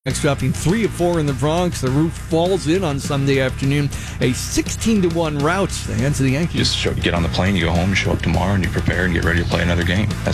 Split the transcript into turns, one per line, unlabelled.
dropping 3 of 4 in the Bronx. The roof falls in on Sunday afternoon. A 16-1 rout. The hands of the Yankees.
Just get on the plane, you go home, you show up tomorrow, and you prepare and get ready to play another game.